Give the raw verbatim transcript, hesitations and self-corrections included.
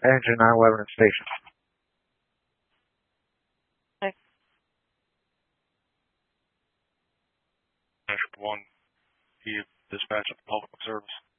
Engine nine eleven at station. Triple one, he dispatch of public service.